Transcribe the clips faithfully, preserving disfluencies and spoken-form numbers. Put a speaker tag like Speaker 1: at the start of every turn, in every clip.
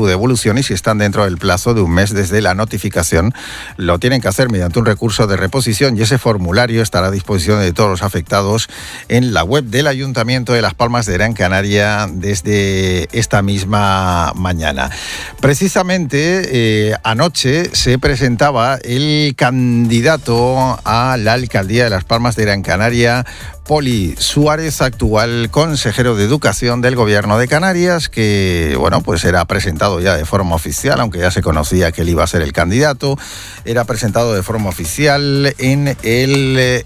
Speaker 1: su devolución y si están dentro del plazo de un mes desde la notificación, lo tienen que hacer mediante un recurso de reposición y ese formulario estará a disposición de todos los afectados en la web del Ayuntamiento de Las Palmas de Gran Canaria desde esta misma mañana. Precisamente eh, anoche se presentaba el candidato a la alcaldía de Las Palmas de Gran Canaria, Poli Suárez, actual consejero de Educación del Gobierno de Canarias, que, bueno, pues era presentado ya de forma oficial, aunque ya se conocía que él iba a ser el candidato. Era presentado de forma oficial en el eh,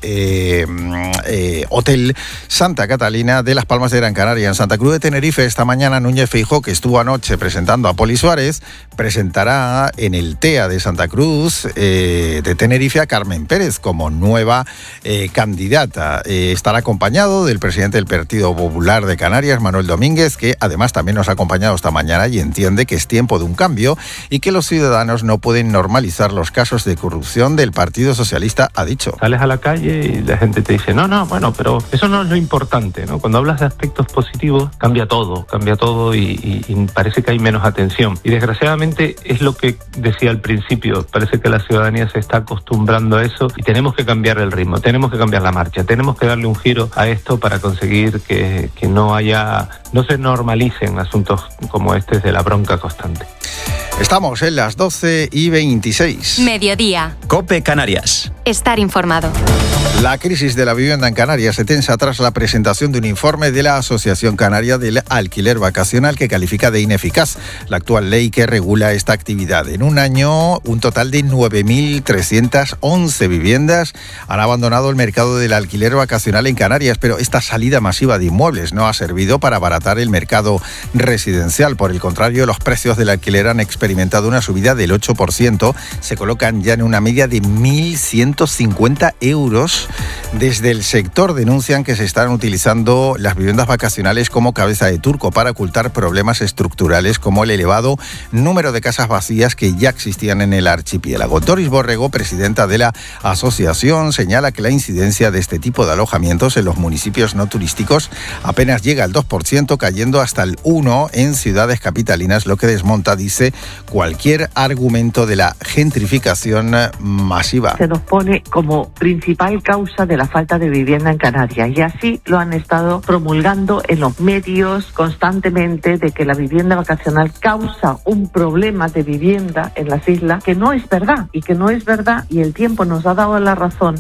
Speaker 1: eh, Hotel Santa Catalina de Las Palmas de Gran Canaria, en Santa Cruz de Tenerife. Esta mañana Núñez Feijóo, que estuvo anoche presentando a Poli Suárez, presentará en el T E A de Santa Cruz eh, de Tenerife a Carmen Pérez como nueva eh, candidata. Eh, Estará acompañado del presidente del Partido Popular de Canarias, Manuel Domínguez, que además también nos ha acompañado esta mañana y entiende que es tiempo de un cambio y que los ciudadanos no pueden normalizar los casos de corrupción del Partido Socialista, ha dicho.
Speaker 2: Sales a la calle y la gente te dice, no, no, bueno, pero eso no es lo importante, ¿no? Cuando hablas de aspectos positivos, cambia todo, cambia todo y, y, y parece que hay menos atención. Y desgraciadamente es lo que decía al principio, parece que la ciudadanía se está acostumbrando a eso y tenemos que cambiar el ritmo, tenemos que cambiar la marcha, tenemos que darle un giro a esto para conseguir que, que no haya, no se normalicen asuntos como este de la bronca constante.
Speaker 1: Estamos en las doce y veintiséis.
Speaker 3: Mediodía.
Speaker 4: COPE Canarias.
Speaker 3: Estar informado.
Speaker 1: La crisis de la vivienda en Canarias se tensa tras la presentación de un informe de la Asociación Canaria del Alquiler Vacacional que califica de ineficaz la actual ley que regula esta actividad. En un año, un total de nueve mil trescientas once viviendas han abandonado el mercado del alquiler vacacional en Canarias, pero esta salida masiva de inmuebles no ha servido para abaratar el mercado residencial. Por el contrario, los precios del alquiler han experimentado una subida del ocho por ciento. Se colocan ya en una media de mil ciento cincuenta euros. Desde el sector denuncian que se están utilizando las viviendas vacacionales como cabeza de turco para ocultar problemas estructurales como el elevado número de casas vacías que ya existían en el archipiélago. Doris Borrego, presidenta de la asociación, señala que la incidencia de este tipo de alojamientos en los municipios no turísticos apenas llega al dos por ciento, cayendo hasta el uno por ciento en ciudades capitalinas, lo que desmonta, dice, cualquier argumento de la gentrificación masiva.
Speaker 5: Se nos pone como principal causa de la falta de vivienda en Canarias y así lo han estado promulgando en los medios constantemente, de que la vivienda vacacional causa un problema de vivienda en las islas, que no es verdad y que no es verdad y el tiempo nos ha dado la razón.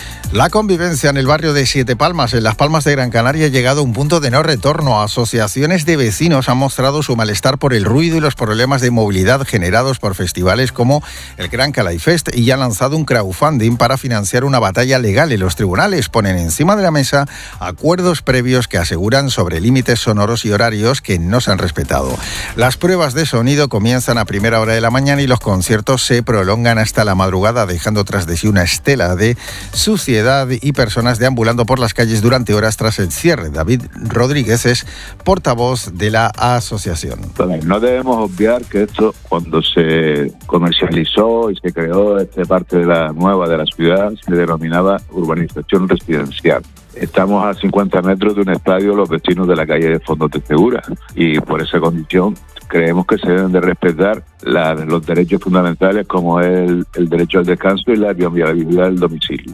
Speaker 1: La convivencia en el barrio de Siete Palmas, en Las Palmas de Gran Canaria, ha llegado a un punto de no retorno. Asociaciones de vecinos han mostrado su malestar por el ruido y los problemas de movilidad generados por festivales como el Gran Calais Fest y han lanzado un crowdfunding para financiar una batalla legal en los tribunales. Ponen encima de la mesa acuerdos previos que aseguran sobre límites sonoros y horarios que no se han respetado. Las pruebas de sonido comienzan a primera hora de la mañana y los conciertos se prolongan hasta la madrugada, dejando tras de sí una estela de suciedad y personas deambulando por las calles durante horas tras el cierre. David Rodríguez es portavoz de la asociación.
Speaker 6: No debemos obviar que esto, cuando se comercializó y se creó esta parte de la nueva de la ciudad, se denominaba urbanización residencial. Estamos a cincuenta metros de un estadio, los vecinos de la calle de Fondo de Segura, y por esa condición creemos que se deben de respetar la, los derechos fundamentales como el, el derecho al descanso y la viabilidad del domicilio.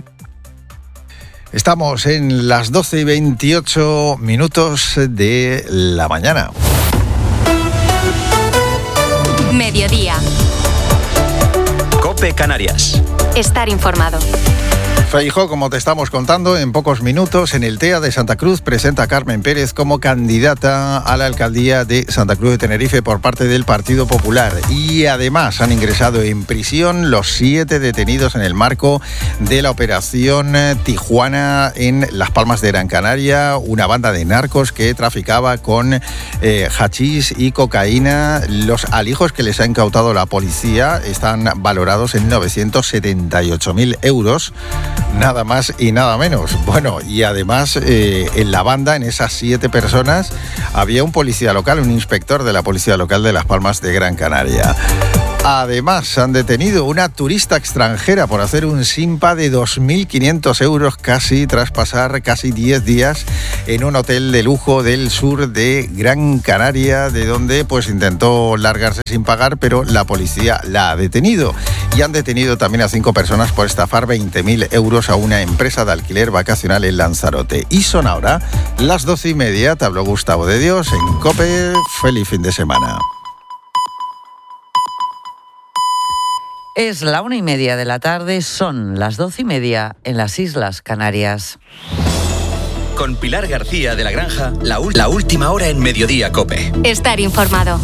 Speaker 1: Estamos en las doce y veintiocho minutos de la mañana.
Speaker 3: Mediodía.
Speaker 4: COPE Canarias.
Speaker 3: Estar informado.
Speaker 1: Feijóo, como te estamos contando, en pocos minutos en el T E A de Santa Cruz presenta a Carmen Pérez como candidata a la alcaldía de Santa Cruz de Tenerife por parte del Partido Popular. Y además han ingresado en prisión los siete detenidos en el marco de la operación Tijuana en Las Palmas de Gran Canaria, una banda de narcos que traficaba con eh, hachís y cocaína. Los alijos que les ha incautado la policía están valorados en novecientos setenta y ocho mil euros. Nada más y nada menos. Bueno, y además eh, en la banda, en esas siete personas, había un policía local, un inspector de la policía local de Las Palmas de Gran Canaria. Además, han detenido una turista extranjera por hacer un simpa de dos mil quinientos euros casi tras pasar casi diez días en un hotel de lujo del sur de Gran Canaria, de donde pues intentó largarse sin pagar, pero la policía la ha detenido. Y han detenido también a cinco personas por estafar veinte mil euros a una empresa de alquiler vacacional en Lanzarote. Y son ahora las doce y media. Te habló Gustavo de Dios en COPE. Feliz fin de semana.
Speaker 7: Es la una y media de la tarde, son las doce y media en las Islas Canarias.
Speaker 4: Con Pilar García de la Granja, la, la última hora en Mediodía COPE.
Speaker 3: Estar informado.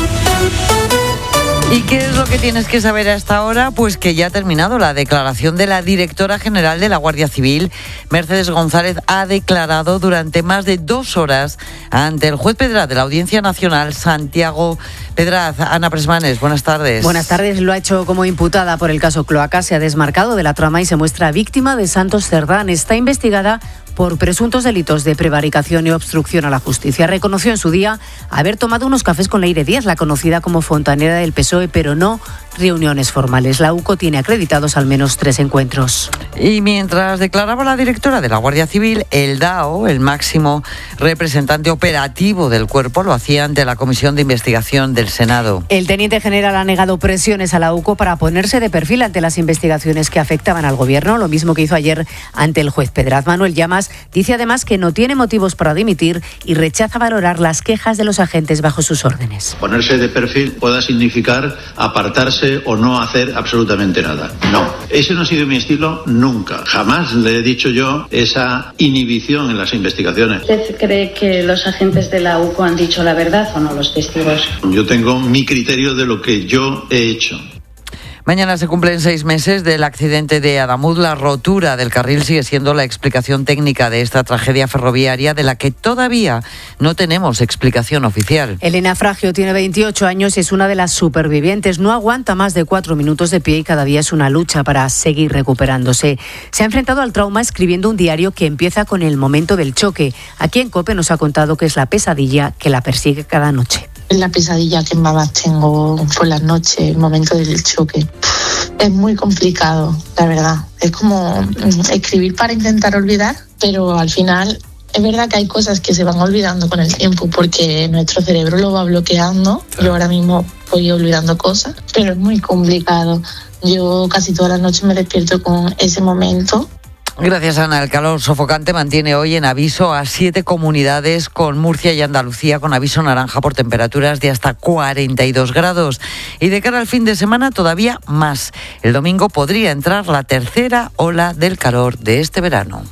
Speaker 7: ¿Y qué es lo que tienes que saber a esta hora? Pues que ya ha terminado la declaración de la directora general de la Guardia Civil. Mercedes González ha declarado durante más de dos horas ante el juez Pedraz de la Audiencia Nacional, Santiago Pedraz. Ana Presmanes, buenas tardes.
Speaker 8: Buenas tardes. Lo ha hecho como imputada por el caso Cloaca. Se ha desmarcado de la trama y se muestra víctima de Santos Cerdán. Está investigada por presuntos delitos de prevaricación y obstrucción a la justicia. Reconoció en su día haber tomado unos cafés con Leire Díaz, la conocida como fontanera del P S O E, pero no reuniones formales. La UCO tiene acreditados al menos tres encuentros.
Speaker 7: Y mientras declaraba la directora de la Guardia Civil, el D A O, el máximo representante operativo del cuerpo, lo hacía ante la Comisión de Investigación del Senado.
Speaker 8: El teniente general ha negado presiones a la UCO para ponerse de perfil ante las investigaciones que afectaban al gobierno, lo mismo que hizo ayer ante el juez Pedraz. Manuel Llamas dice además que no tiene motivos para dimitir y rechaza valorar las quejas de los agentes bajo sus órdenes.
Speaker 9: Ponerse de perfil pueda significar apartarse o no hacer absolutamente nada. No, ese no ha sido mi estilo nunca. Jamás le he dicho yo esa inhibición en las investigaciones.
Speaker 10: ¿Usted cree que los agentes de la UCO han dicho la verdad o no, los testigos?
Speaker 9: Yo tengo mi criterio de lo que yo he hecho.
Speaker 7: Mañana se cumplen seis meses del accidente de Adamuz. La rotura del carril sigue siendo la explicación técnica de esta tragedia ferroviaria, de la que todavía no tenemos explicación oficial.
Speaker 8: Elena Fragio tiene veintiocho años y es una de las supervivientes. No aguanta más de cuatro minutos de pie y cada día es una lucha para seguir recuperándose. Se ha enfrentado al trauma escribiendo un diario que empieza con el momento del choque. Aquí en COPE nos ha contado que es la pesadilla que la persigue cada noche.
Speaker 11: La pesadilla que más tengo por las noches, el momento del choque. Es muy complicado, la verdad. Es como escribir para intentar olvidar, pero al final es verdad que hay cosas que se van olvidando con el tiempo porque nuestro cerebro lo va bloqueando. Yo ahora mismo voy olvidando cosas, pero es muy complicado. Yo casi todas las noches me despierto con ese momento.
Speaker 7: Gracias, Ana. El calor sofocante mantiene hoy en aviso a siete comunidades, con Murcia y Andalucía con aviso naranja por temperaturas de hasta cuarenta y dos grados. Y de cara al fin de semana todavía más. El domingo podría entrar la tercera ola del calor de este verano.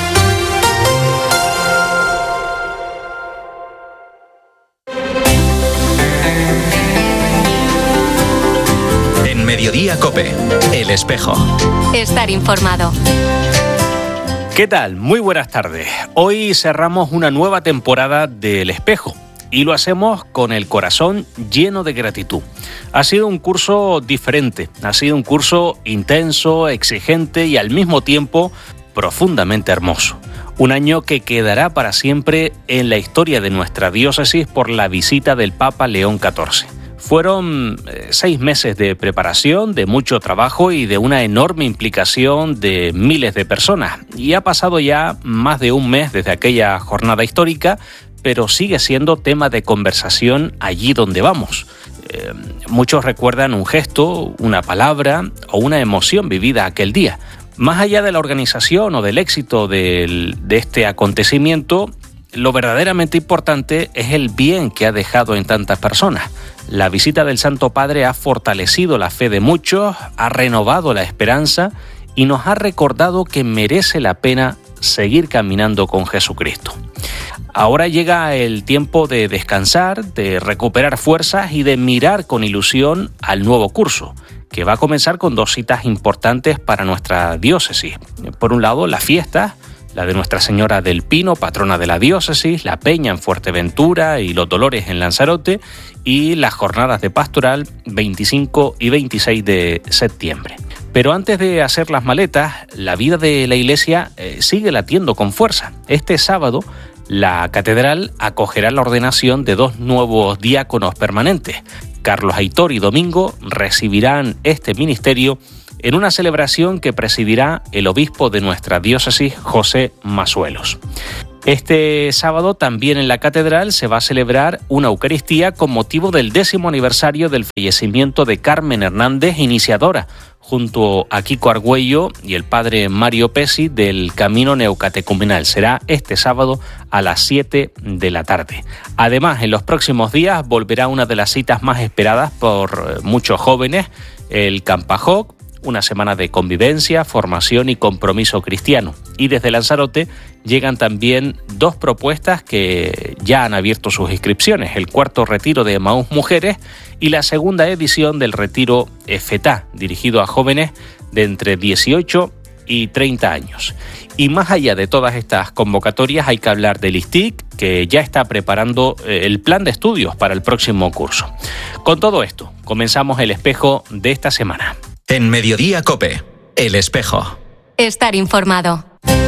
Speaker 4: En Mediodía COPE, El Espejo.
Speaker 3: Estar informado.
Speaker 12: ¿Qué tal? Muy buenas tardes. Hoy cerramos una nueva temporada de El Espejo y lo hacemos con el corazón lleno de gratitud. Ha sido un curso diferente, ha sido un curso intenso, exigente y al mismo tiempo profundamente hermoso. Un año que quedará para siempre en la historia de nuestra diócesis por la visita del Papa León catorce. Fueron seis meses de preparación, de mucho trabajo y de una enorme implicación de miles de personas. Y ha pasado ya más de un mes desde aquella jornada histórica, pero sigue siendo tema de conversación allí donde vamos. Eh, muchos recuerdan un gesto, una palabra o una emoción vivida aquel día. Más allá de la organización o del éxito del, de este acontecimiento, lo verdaderamente importante es el bien que ha dejado en tantas personas. La visita del Santo Padre ha fortalecido la fe de muchos, ha renovado la esperanza y nos ha recordado que merece la pena seguir caminando con Jesucristo. Ahora llega el tiempo de descansar, de recuperar fuerzas y de mirar con ilusión al nuevo curso, que va a comenzar con dos citas importantes para nuestra diócesis. Por un lado, las fiestas, la de Nuestra Señora del Pino, patrona de la diócesis, la Peña en Fuerteventura y los Dolores en Lanzarote, y las jornadas de pastoral veinticinco y veintiséis de septiembre. Pero antes de hacer las maletas, la vida de la Iglesia eh, sigue latiendo con fuerza. Este sábado, la catedral acogerá la ordenación de dos nuevos diáconos permanentes. Carlos Aitor y Domingo recibirán este ministerio en una celebración que presidirá el obispo de nuestra diócesis, José Masuelos. Este sábado también en la catedral se va a celebrar una Eucaristía con motivo del décimo aniversario del fallecimiento de Carmen Hernández, iniciadora, junto a Kiko Argüello y el padre Mario Pesi, del Camino Neocatecumenal. Será este sábado a las siete de la tarde. Además, en los próximos días volverá una de las citas más esperadas por muchos jóvenes, el Campajoc, una semana de convivencia, formación y compromiso cristiano. Y desde Lanzarote llegan también dos propuestas que ya han abierto sus inscripciones: el cuarto retiro de Emaús Mujeres y la segunda edición del retiro EFETA, dirigido a jóvenes de entre dieciocho y treinta años. Y más allá de todas estas convocatorias hay que hablar del I S T I C, que ya está preparando el plan de estudios para el próximo curso. Con todo esto, comenzamos el espejo de esta semana.
Speaker 4: En Mediodía COPE, El Espejo.
Speaker 3: Estar informado.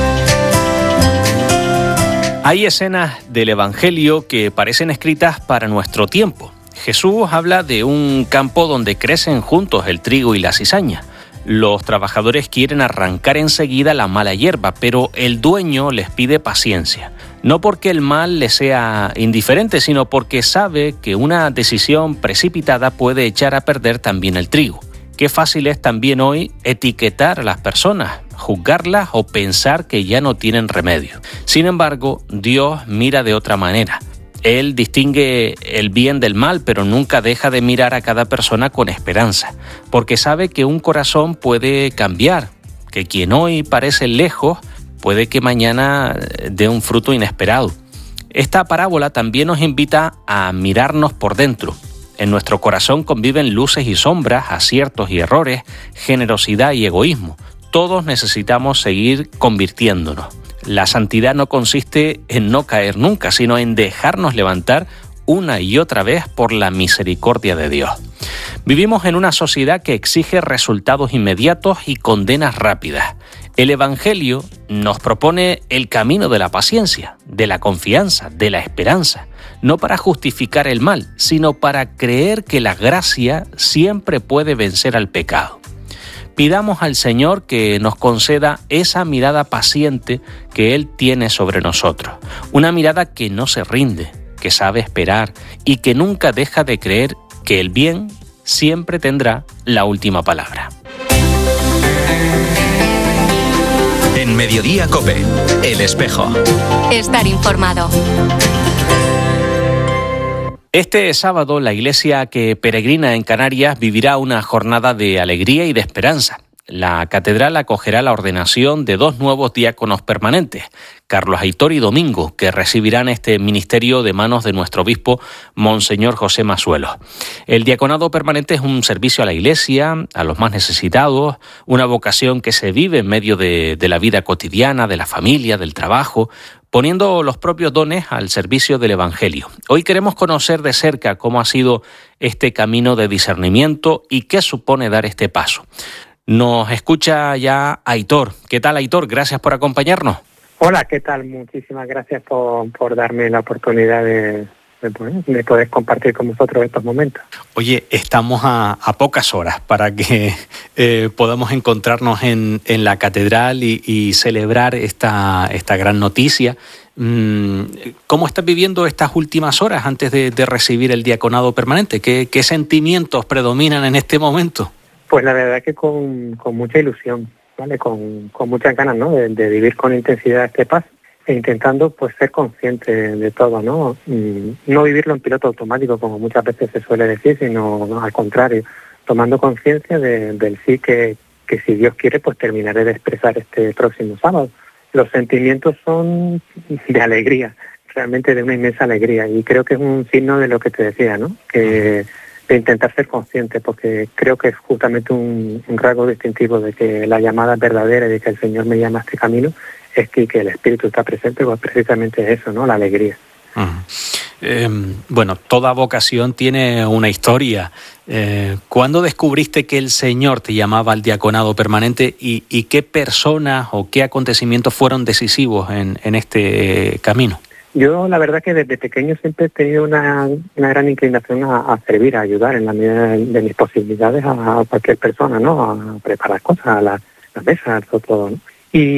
Speaker 12: Hay escenas del Evangelio que parecen escritas para nuestro tiempo. Jesús habla de un campo donde crecen juntos el trigo y la cizaña. Los trabajadores quieren arrancar enseguida la mala hierba, pero el dueño les pide paciencia. No porque el mal le sea indiferente, sino porque sabe que una decisión precipitada puede echar a perder también el trigo. Qué fácil es también hoy etiquetar a las personas, juzgarlas o pensar que ya no tienen remedio. Sin embargo, Dios mira de otra manera. Él distingue el bien del mal, pero nunca deja de mirar a cada persona con esperanza, porque sabe que un corazón puede cambiar, que quien hoy parece lejos puede que mañana dé un fruto inesperado. Esta parábola también nos invita a mirarnos por dentro. En nuestro corazón conviven luces y sombras, aciertos y errores, generosidad y egoísmo. Todos necesitamos seguir convirtiéndonos. La santidad no consiste en no caer nunca, sino en dejarnos levantar una y otra vez por la misericordia de Dios. Vivimos en una sociedad que exige resultados inmediatos y condenas rápidas. El Evangelio nos propone el camino de la paciencia, de la confianza, de la esperanza, no para justificar el mal, sino para creer que la gracia siempre puede vencer al pecado. Pidamos al Señor que nos conceda esa mirada paciente que Él tiene sobre nosotros, una mirada que no se rinde, que sabe esperar y que nunca deja de creer que el bien siempre tendrá la última palabra.
Speaker 4: En Mediodía COPE, El Espejo.
Speaker 3: Estar informado.
Speaker 12: Este sábado la iglesia que peregrina en Canarias vivirá una jornada de alegría y de esperanza. La catedral acogerá la ordenación de dos nuevos diáconos permanentes, Carlos Aitor y Domingo, que recibirán este ministerio de manos de nuestro obispo, Monseñor José Masuelos. El diaconado permanente es un servicio a la iglesia, a los más necesitados, una vocación que se vive en medio de, de la vida cotidiana, de la familia, del trabajo, poniendo los propios dones al servicio del Evangelio. Hoy queremos conocer de cerca cómo ha sido este camino de discernimiento y qué supone dar este paso. Nos escucha ya Aitor. ¿Qué tal, Aitor? Gracias por acompañarnos.
Speaker 13: Hola, ¿qué tal? Muchísimas gracias por, por darme la oportunidad de, de, de poder compartir con vosotros estos momentos.
Speaker 12: Oye, estamos a, a pocas horas para que eh, podamos encontrarnos en, en la catedral y, y celebrar esta, esta gran noticia. ¿Cómo estás viviendo estas últimas horas antes de, de recibir el diaconado permanente? ¿Qué, qué sentimientos predominan en este momento?
Speaker 13: Pues la verdad que con, con mucha ilusión, ¿vale? Con, con muchas ganas, ¿no? De, de vivir con intensidad este paso e intentando pues ser consciente de todo, ¿no? No vivirlo en piloto automático, como muchas veces se suele decir, sino al contrario, tomando conciencia de, del sí que, que si Dios quiere, pues terminaré de expresar este próximo sábado. Los sentimientos son de alegría, realmente de una inmensa alegría, y creo que es un signo de lo que te decía, ¿no? Que de intentar ser consciente, porque creo que es justamente un, un rasgo distintivo de que la llamada es verdadera y de que el Señor me llama a este camino, es que, que el Espíritu está presente, pues precisamente es eso, ¿no? La alegría.
Speaker 12: Uh-huh. Eh, bueno, toda vocación tiene una historia. Eh, ¿Cuándo descubriste que el Señor te llamaba al diaconado permanente y, y qué personas o qué acontecimientos fueron decisivos en, en este camino?
Speaker 13: Yo la verdad que desde pequeño siempre he tenido una, una gran inclinación a, a servir, a ayudar en la medida de, de mis posibilidades a, a cualquier persona, ¿no? A preparar cosas, a la, la mesa, todo, todo, ¿no?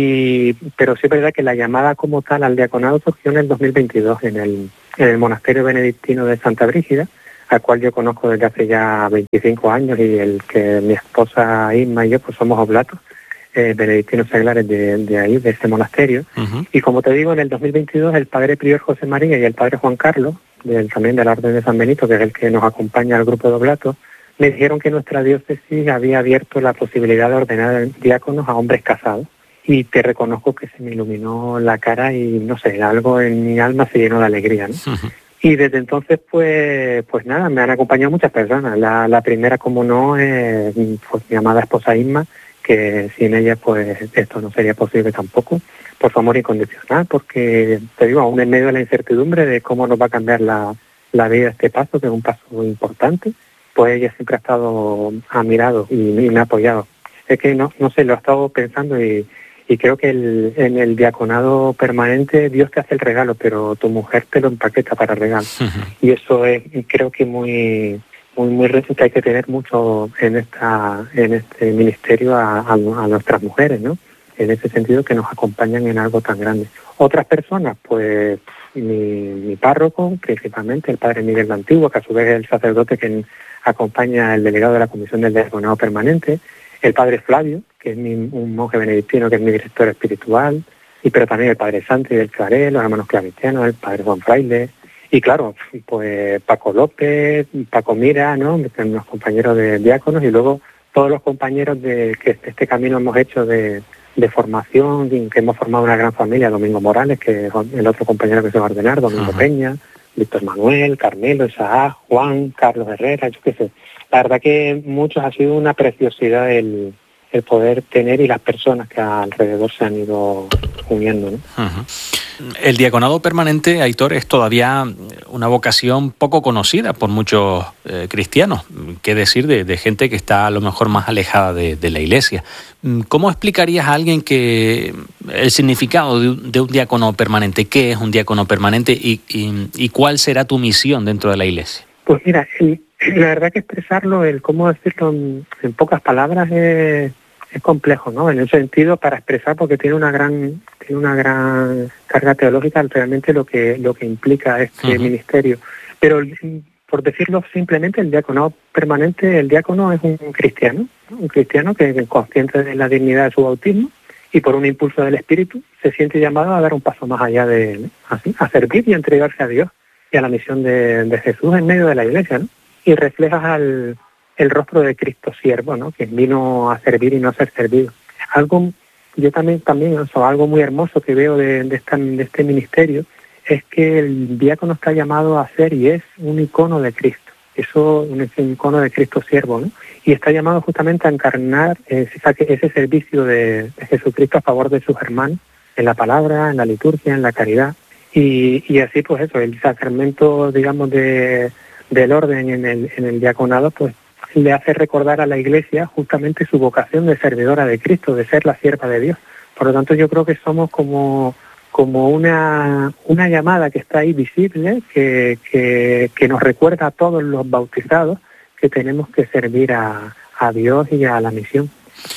Speaker 13: Y, pero sí es verdad que la llamada como tal al diaconado surgió en el dos mil veintidós en el, en el monasterio benedictino de Santa Brígida, al cual yo conozco desde hace ya veinticinco años y el que mi esposa Isma y yo pues somos oblatos. Eh, benedictinos seglares de, de ahí, de ese monasterio. Uh-huh. Y como te digo, en el dos mil veintidós el padre prior José María y el padre Juan Carlos, del, también de la Orden de San Benito, que es el que nos acompaña al grupo de oblatos, me dijeron que nuestra diócesis había abierto la posibilidad de ordenar diáconos a hombres casados. Y te reconozco que se me iluminó la cara y, no sé, algo en mi alma se llenó de alegría, ¿no? Uh-huh. Y desde entonces, pues pues nada, me han acompañado muchas personas. La, la primera, como no, es pues, mi amada esposa Isma, que sin ella pues esto no sería posible tampoco, por su amor incondicional, porque te digo, aún en medio de la incertidumbre de cómo nos va a cambiar la, la vida este paso, que es un paso importante, pues ella siempre ha estado a mi lado y, y me ha apoyado. Es que no no sé, lo he estado pensando y, y creo que el, en el diaconado permanente Dios te hace el regalo, pero tu mujer te lo empaqueta para regalo. Uh-huh. Y eso es, creo que muy... muy muy que hay que tener mucho en esta en este ministerio a, a, a nuestras mujeres, ¿no? En ese sentido, que nos acompañan en algo tan grande. Otras personas, pues mi, mi párroco, principalmente el padre Miguel de Antiguo, que a su vez es el sacerdote que acompaña al delegado de la Comisión del Diaconado Permanente, el padre Flavio, que es mi, un monje benedictino, que es mi director espiritual, y pero también el padre Santi del Claré, los hermanos claritianos, el padre Juan Fraile. Y claro, pues Paco López, Paco Mira, ¿no? Unos compañeros de diáconos y luego todos los compañeros de que este camino hemos hecho de, de formación, que hemos formado una gran familia, Domingo Morales, que es el otro compañero que se va a ordenar, Domingo uh-huh. Peña, Víctor Manuel, Carmelo, Isaac, Juan, Carlos Herrera, yo qué sé. La verdad que muchos ha sido una preciosidad el, el poder tener y las personas que alrededor se han ido uniendo, ¿no?
Speaker 12: Uh-huh. El diaconado permanente, Aitor, es todavía una vocación poco conocida por muchos eh, cristianos, qué decir de, de gente que está a lo mejor más alejada de, de la Iglesia. ¿Cómo explicarías a alguien que el significado de un, de un diácono permanente? ¿Qué es un diácono permanente y, y, y cuál será tu misión dentro de la Iglesia?
Speaker 13: Pues mira, el, la verdad que expresarlo, el cómo decirlo en, en pocas palabras es... es complejo, ¿no? En ese sentido, para expresar, porque tiene una gran tiene una gran carga teológica realmente lo que lo que implica este uh-huh. ministerio. Pero por decirlo simplemente, el diaconado permanente, el diácono es un cristiano, ¿no? Un cristiano que es consciente de la dignidad de su bautismo y por un impulso del Espíritu se siente llamado a dar un paso más allá de así, a servir y a entregarse a Dios y a la misión de, de Jesús en medio de la Iglesia, ¿no? Y reflejas al el rostro de Cristo siervo, ¿no? Que vino a servir y no a ser servido. Algo, yo también, también, o sea, algo muy hermoso que veo de, de, esta, de este ministerio es que el diácono está llamado a ser y es un icono de Cristo. Eso es un icono de Cristo siervo, ¿no? Y está llamado justamente a encarnar ese, ese servicio de, de Jesucristo a favor de sus hermanos, en la palabra, en la liturgia, en la caridad. Y, y así, pues eso, el sacramento, digamos, de, del orden en el, en el diaconado, pues le hace recordar a la Iglesia justamente su vocación de servidora de Cristo, de ser la sierva de Dios. Por lo tanto, yo creo que somos como, como una, una llamada que está ahí visible, que, que, que nos recuerda a todos los bautizados que tenemos que servir a, a Dios y a la misión.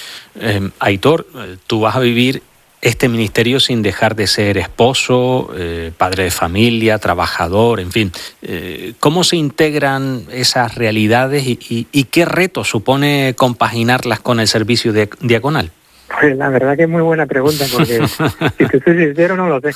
Speaker 12: Eh, Aitor, tú vas a vivir este ministerio sin dejar de ser esposo, eh, padre de familia, trabajador, en fin. Eh, ¿Cómo se integran esas realidades y, y, y qué reto supone compaginarlas con el servicio de, diaconal?
Speaker 13: Pues la verdad que es muy buena pregunta, porque si te soy sincero no lo sé.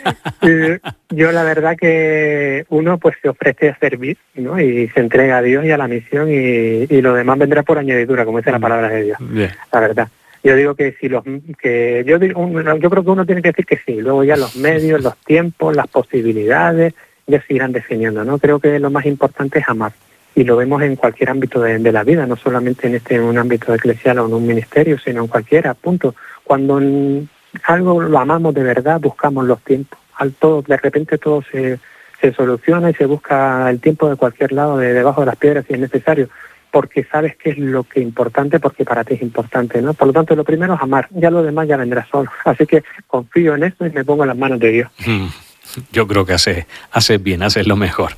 Speaker 13: Yo la verdad que uno pues se ofrece a servir, ¿no? Y se entrega a Dios y a la misión y, y lo demás vendrá por añadidura, como dice la palabra de Dios. Bien. La verdad. Yo digo que si los que yo digo, yo creo que uno tiene que decir que sí, luego ya los medios, los tiempos, las posibilidades ya se irán definiendo, ¿no? Creo que lo más importante es amar y lo vemos en cualquier ámbito de, de la vida, no solamente en este en un ámbito eclesial o en un ministerio, sino en cualquiera, punto. Cuando en algo lo amamos de verdad, buscamos los tiempos. Al todo, de repente todo se, se soluciona y se busca el tiempo de cualquier lado, de debajo de las piedras si es necesario, porque sabes qué es lo que es importante, porque para ti es importante, ¿no? Por lo tanto, lo primero es amar, ya lo demás ya vendrá solo. Así que confío en eso y me pongo en las manos de Dios.
Speaker 12: Mm. Yo creo que haces, haces bien, haces lo mejor.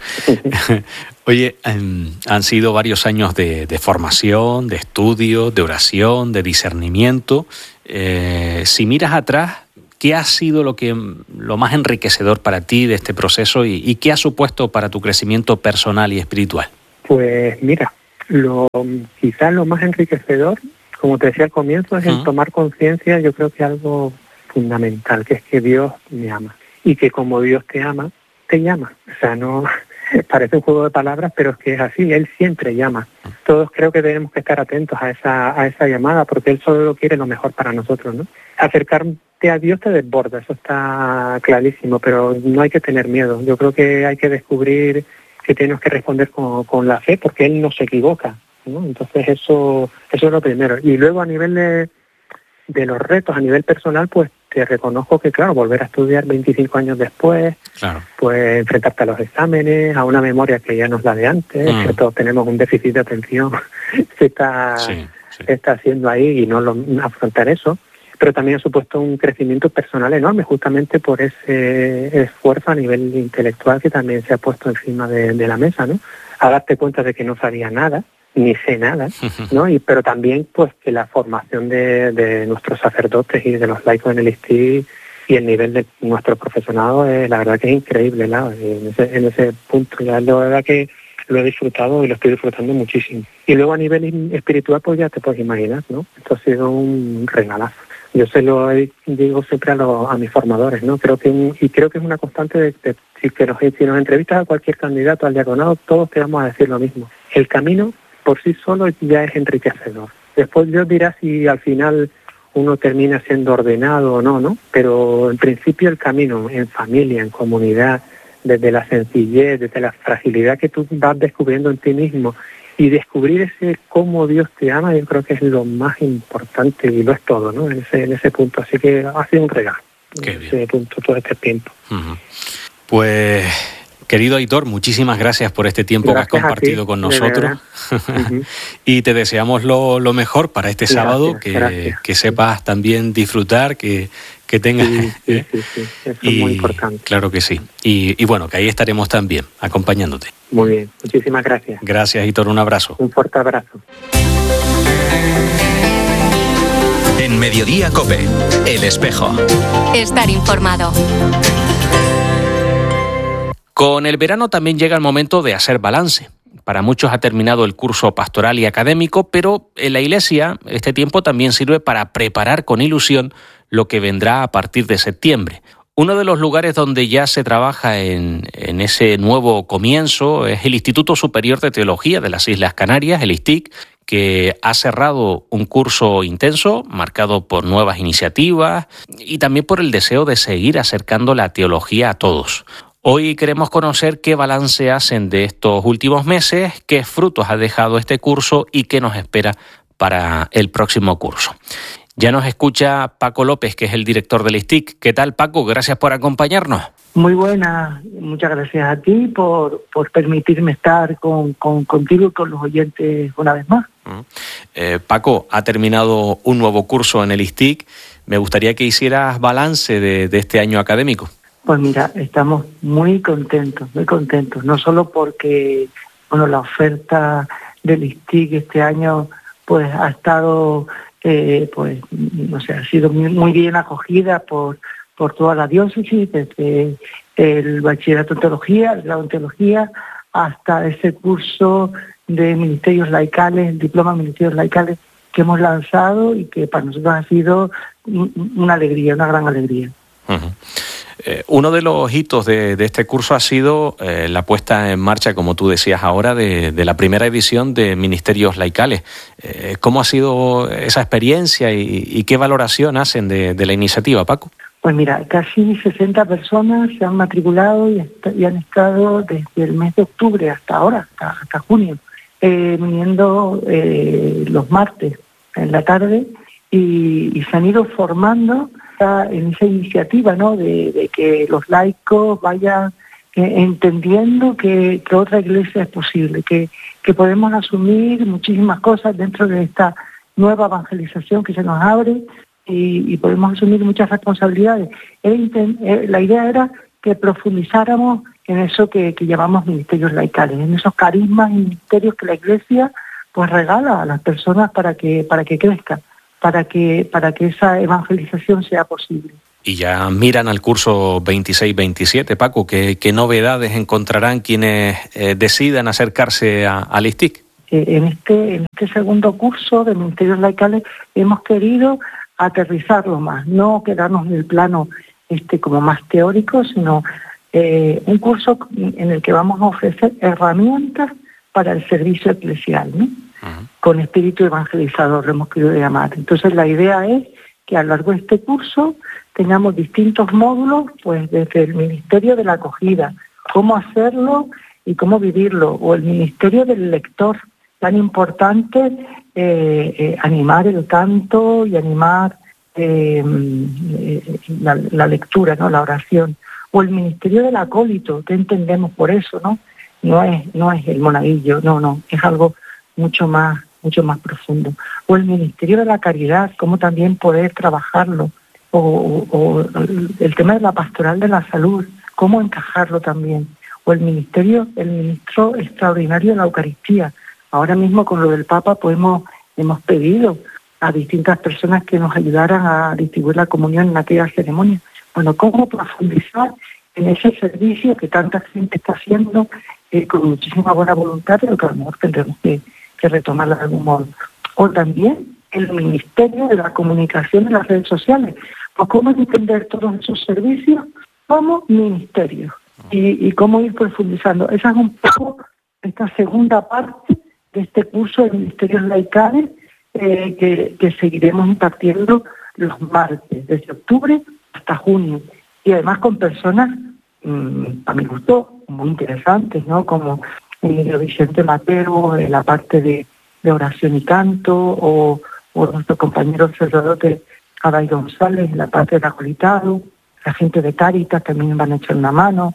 Speaker 12: Oye, eh, han sido varios años de, de formación, de estudio, de oración, de discernimiento. Eh, si miras atrás, ¿qué ha sido lo que lo más enriquecedor para ti de este proceso y, y qué ha supuesto para tu crecimiento personal y espiritual?
Speaker 13: Pues mira, lo quizás lo más enriquecedor, como te decía al comienzo, es el uh-huh. tomar conciencia. Yo creo que algo fundamental, que es que Dios me ama y que como Dios te ama, te llama. O sea, no parece un juego de palabras, pero es que es así. Él siempre llama. Todos creo que tenemos que estar atentos a esa a esa llamada, porque Él solo quiere lo mejor para nosotros, ¿no? Acercarte a Dios te desborda, eso está clarísimo, pero no hay que tener miedo. Yo creo que hay que descubrir que tenemos que responder con, con la fe, porque Él no se equivoca, ¿no? Entonces eso eso es lo primero. Y luego a nivel de, de los retos, a nivel personal, pues te reconozco que, claro, volver a estudiar veinticinco años después, claro. pues enfrentarte a los exámenes, a una memoria que ya no es la de antes, mm. que todos tenemos un déficit de atención que está, sí, sí. está haciendo ahí y no lo, afrontar eso. Pero también ha supuesto un crecimiento personal enorme, justamente por ese esfuerzo a nivel intelectual que también se ha puesto encima de, de la mesa, ¿no? A darte cuenta de que no sabía nada, ni sé nada, ¿no? Y pero también pues que la formación de, de nuestros sacerdotes y de los laicos en el I S T I y el nivel de nuestro profesorado es la verdad que es increíble, ¿no? En ese, en ese punto ya la verdad que lo he disfrutado y lo estoy disfrutando muchísimo. Y luego a nivel espiritual pues ya te puedes imaginar, ¿no? Esto ha sido un regalazo. Yo se lo digo siempre a, los, a mis formadores, ¿no? Creo que un, y creo que es una constante de, de si, que nos, si nos entrevistas a cualquier candidato al diaconado, todos te vamos a decir lo mismo. El camino por sí solo ya es enriquecedor. Después Dios dirá si al final uno termina siendo ordenado o no, ¿no? Pero en principio el camino en familia, en comunidad, desde la sencillez, desde la fragilidad que tú vas descubriendo en ti mismo y descubrir ese cómo Dios te ama, yo creo que es lo más importante y lo es todo, ¿no? En ese, en ese punto. Así que ha sido un regalo.
Speaker 12: Qué
Speaker 13: en
Speaker 12: bien.
Speaker 13: ese punto todo este tiempo.
Speaker 12: Uh-huh. Pues... Querido Aitor, muchísimas gracias por este tiempo gracias que has compartido ti, con nosotros uh-huh. y te deseamos lo, lo mejor para este gracias, sábado, que, que sepas también disfrutar, que, que tengas...
Speaker 13: Sí, sí, sí, sí. Eso y, es muy importante.
Speaker 12: Claro que sí. Y, y bueno, que ahí estaremos también, acompañándote.
Speaker 13: Muy bien, muchísimas gracias.
Speaker 12: Gracias, Aitor, un abrazo.
Speaker 13: Un fuerte abrazo.
Speaker 4: En Mediodía COPE, El Espejo.
Speaker 3: Estar informado.
Speaker 12: Con el verano también llega el momento de hacer balance. Para muchos ha terminado el curso pastoral y académico, pero en la Iglesia este tiempo también sirve para preparar con ilusión lo que vendrá a partir de septiembre. Uno de los lugares donde ya se trabaja en, en ese nuevo comienzo es el Instituto Superior de Teología de las Islas Canarias, el I S T I C, que ha cerrado un curso intenso, marcado por nuevas iniciativas y también por el deseo de seguir acercando la teología a todos. Hoy queremos conocer qué balance hacen de estos últimos meses, qué frutos ha dejado este curso y qué nos espera para el próximo curso. Ya nos escucha Paco López, que es el director del I S T I C. ¿Qué tal, Paco? Gracias por acompañarnos.
Speaker 14: Muy buena, muchas gracias a ti por, por permitirme estar con, con, contigo y con los oyentes una vez más.
Speaker 12: Uh-huh. Eh, Paco, ha terminado un nuevo curso en el I S T I C. Me gustaría que hicieras balance de, de este año académico.
Speaker 14: Pues mira, estamos muy contentos, muy contentos, no solo porque bueno, la oferta del I S T I C este año pues ha estado, eh, pues no sé, ha sido muy, muy bien acogida por, por toda la diócesis, desde el bachillerato en teología, el grado en teología, hasta ese curso de ministerios laicales, el diploma de ministerios laicales que hemos lanzado y que para nosotros ha sido una alegría, una gran alegría.
Speaker 12: Uh-huh. Eh, uno de los hitos de, de este curso ha sido eh, la puesta en marcha, como tú decías ahora, de, de la primera edición de Ministerios Laicales. Eh, ¿Cómo ha sido esa experiencia y, y qué valoración hacen de, de la iniciativa, Paco?
Speaker 14: Pues mira, casi sesenta personas se han matriculado y, est- y han estado desde el mes de octubre hasta ahora, hasta, hasta junio, eh, viniendo eh, los martes en la tarde y, y se han ido formando en esa iniciativa, ¿no? De, de que los laicos vayan eh, entendiendo que, que otra iglesia es posible, que, que podemos asumir muchísimas cosas dentro de esta nueva evangelización que se nos abre y, y podemos asumir muchas responsabilidades. Era inten- eh, la idea era que profundizáramos en eso que, que llamamos ministerios laicales, en esos carismas y ministerios que la Iglesia pues regala a las personas para que para que crezcan, para que para que esa evangelización sea posible.
Speaker 12: Y ya miran al curso veintiséis veintisiete, Paco, ¿qué, qué novedades encontrarán quienes eh, decidan acercarse a, al I S T I C?
Speaker 14: Eh, en este en este segundo curso de ministerios laicales hemos querido aterrizarlo más, no quedarnos en el plano este como más teórico, sino eh, un curso en el que vamos a ofrecer herramientas para el servicio eclesial, ¿no? Uh-huh. Con espíritu evangelizador, lo hemos querido llamar. Entonces la idea es que a lo largo de este curso tengamos distintos módulos, pues desde el ministerio de la acogida, cómo hacerlo y cómo vivirlo, o el ministerio del lector, tan importante eh, eh, animar el canto y animar eh, eh, la, la lectura, ¿no? La oración, o el ministerio del acólito, ¿qué entendemos por eso, no? No es no es el monaguillo, no, no, es algo mucho más mucho más profundo. O el ministerio de la caridad, cómo también poder trabajarlo, o, o, o el tema de la pastoral de la salud, cómo encajarlo también, o el ministerio, el ministro extraordinario de la Eucaristía. Ahora mismo con lo del Papa pues hemos, hemos pedido a distintas personas que nos ayudaran a distribuir la comunión en aquella ceremonia. Bueno, cómo profundizar en ese servicio que tanta gente está haciendo eh, con muchísima buena voluntad, pero que a lo mejor tendremos que, que retomarla de algún modo. O también el ministerio de la comunicación en las redes sociales. Pues cómo entender todos esos servicios como ministerios y, y cómo ir profundizando. Esa es un poco esta segunda parte de este curso de ministerios laicales eh, que, que seguiremos impartiendo los martes, desde octubre hasta junio, y además con personas, mmm, a mi gusto, muy interesantes, ¿no? Como eh, Vicente Matero en la parte de, de oración y canto, o, o nuestro compañero sacerdote Abay González en la parte del acolitado, la gente de Cáritas también van a echar una mano,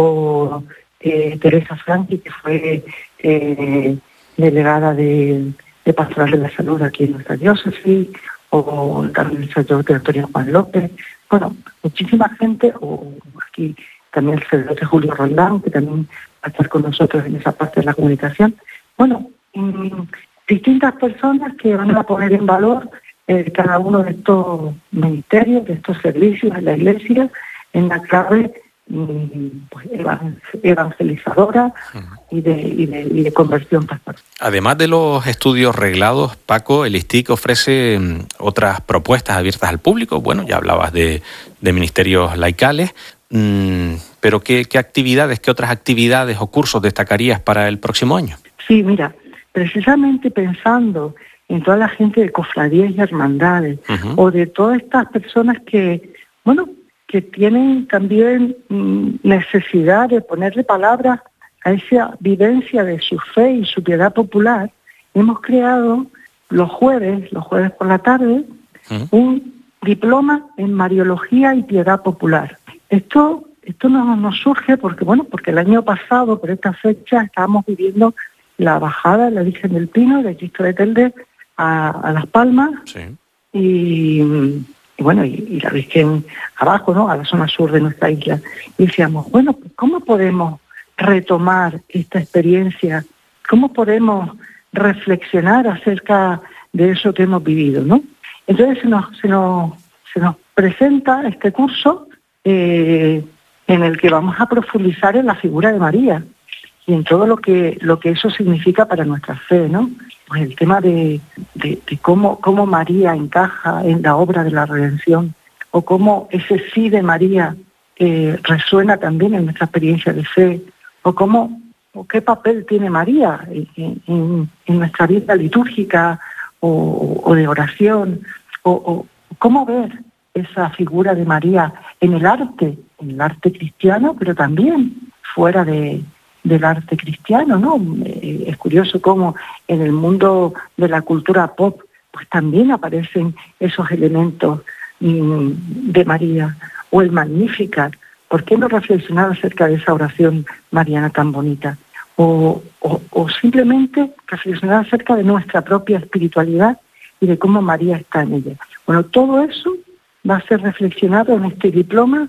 Speaker 14: o eh, Teresa Franqui, que fue eh, delegada de, de Pastoral de la Salud aquí en nuestra diócesis, o también el sacerdote Antonio Juan López. Bueno, muchísima gente, o aquí también el sacerdote Julio Roldán, que también va a estar con nosotros en esa parte de la comunicación. Bueno, mmm, distintas personas que van a poner en valor eh, cada uno de estos ministerios, de estos servicios de la Iglesia, en la clave pues, evangelizadora y de, y, de, y de conversión pastoral.
Speaker 12: Además de los estudios reglados, Paco, el I S T I C ofrece otras propuestas abiertas al público. Bueno, ya hablabas de, de ministerios laicales, mmm, pero ¿qué, qué actividades, qué otras actividades o cursos destacarías para el próximo año?
Speaker 14: Sí, mira, precisamente pensando en toda la gente de cofradías y hermandades, uh-huh. o de todas estas personas que, bueno, que tienen también mmm, necesidad de ponerle palabras a esa vivencia de su fe y su piedad popular, hemos creado los jueves, los jueves por la tarde, uh-huh. un diploma en Mariología y Piedad Popular. Esto esto nos, nos surge porque, bueno, porque el año pasado, por esta fecha, estábamos viviendo la bajada de la Virgen del Pino, de Cristo de Telde, a, a Las Palmas, sí. y, y bueno, y, y la Virgen abajo, ¿no?, a la zona sur de nuestra isla. Y decíamos, bueno, pues ¿cómo podemos retomar esta experiencia? ¿Cómo podemos reflexionar acerca de eso que hemos vivido, ¿no? Entonces se nos, se nos, se nos presenta este curso eh, en el que vamos a profundizar en la figura de María y en todo lo que lo que eso significa para nuestra fe, ¿no? Pues el tema de, de, de cómo, cómo María encaja en la obra de la redención, o cómo ese sí de María eh, resuena también en nuestra experiencia de fe, o cómo o qué papel tiene María en, en, en nuestra vida litúrgica o, o de oración, o, o cómo ver esa figura de María en el arte, en el arte cristiano, pero también fuera de, del arte cristiano, ¿no? Eh, es curioso cómo en el mundo de la cultura pop pues también aparecen esos elementos mmm, de María, o el Magnificat. ¿Por qué no reflexionar acerca de esa oración mariana tan bonita? O, o, o simplemente reflexionar acerca de nuestra propia espiritualidad y de cómo María está en ella. Bueno, todo eso va a ser reflexionado en este diploma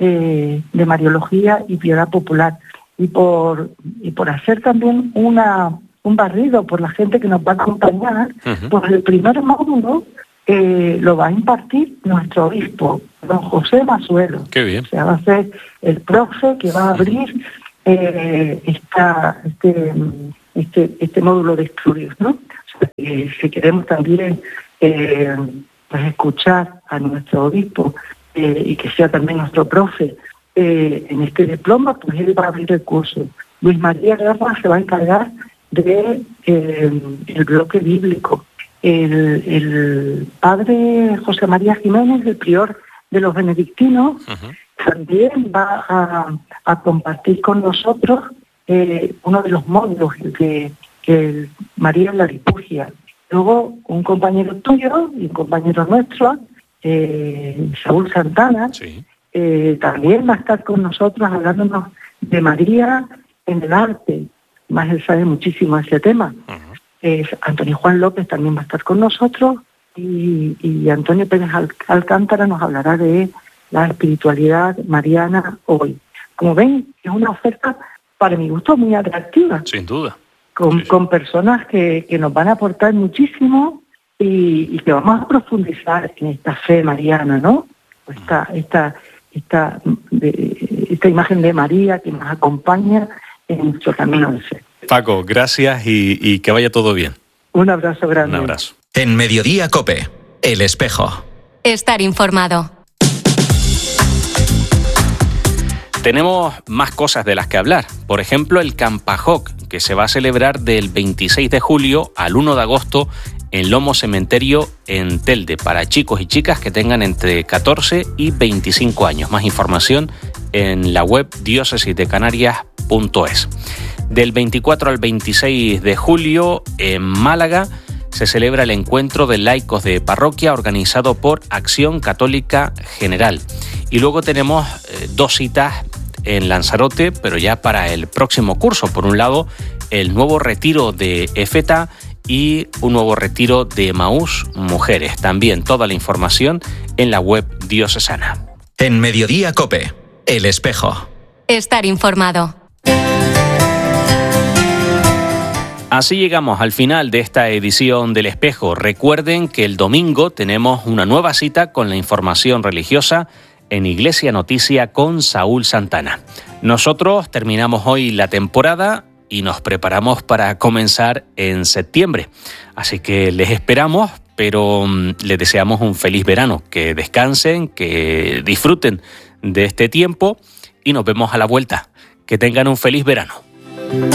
Speaker 14: eh, de Mariología y Piedad Popular, y por, y por hacer también una un barrido por la gente que nos va a acompañar. Uh-huh. Pues el primer módulo eh, lo va a impartir nuestro obispo, don José Masuelo.
Speaker 12: Qué bien.
Speaker 14: O sea, va a ser el profe que va a abrir eh, esta, este, este, este módulo de estudios, ¿no? O sea, eh, si queremos también eh, pues escuchar a nuestro obispo eh, y que sea también nuestro profe eh, en este diploma, pues él va a abrir el curso. Luis María Guerra se va a encargar de eh, el bloque bíblico. El, el padre José María Jiménez, el prior de los benedictinos, uh-huh. también va a, a compartir con nosotros eh, uno de los módulos, el de el María en la liturgia. Luego un compañero tuyo y un compañero nuestro, eh, Saúl Santana, sí. eh, también va a estar con nosotros hablándonos de María en el arte. Más él sabe muchísimo de ese tema. Uh-huh. Eh, Antonio Juan López también va a estar con nosotros y, y Antonio Pérez Al- Alcántara nos hablará de la espiritualidad mariana hoy. Como ven, es una oferta para mi gusto muy atractiva.
Speaker 12: Sin duda.
Speaker 14: Con,
Speaker 12: sí, sí.
Speaker 14: con personas que, que nos van a aportar muchísimo y, y que vamos a profundizar en esta fe mariana, ¿no? Esta, esta, esta, de, esta imagen de María que nos acompaña en nuestro camino de fe.
Speaker 12: Paco, gracias y, y que vaya todo bien.
Speaker 14: Un abrazo grande.
Speaker 12: Un abrazo.
Speaker 4: En Mediodía COPE, El Espejo.
Speaker 3: Estar informado.
Speaker 12: Tenemos más cosas de las que hablar. Por ejemplo, el Campajoc, que se va a celebrar del veintiséis de julio al uno de agosto en Lomo Cementerio en Telde, para chicos y chicas que tengan entre catorce y veinticinco años. Más información en la web diócesis de canarias punto es. Del veinticuatro al veintiséis de julio en Málaga se celebra el encuentro de laicos de parroquia organizado por Acción Católica General. Y luego tenemos eh, dos citas en Lanzarote, pero ya para el próximo curso. Por un lado, el nuevo retiro de EFETA y un nuevo retiro de Emaús Mujeres. También toda la información en la web diocesana.
Speaker 4: En Mediodía COPE, El Espejo.
Speaker 3: Estar informado.
Speaker 12: Así llegamos al final de esta edición del Espejo. Recuerden que el domingo tenemos una nueva cita con la información religiosa en Iglesia Noticia con Saúl Santana. Nosotros terminamos hoy la temporada y nos preparamos para comenzar en septiembre. Así que les esperamos, pero les deseamos un feliz verano. Que descansen, que disfruten de este tiempo y nos vemos a la vuelta. Que tengan un feliz verano.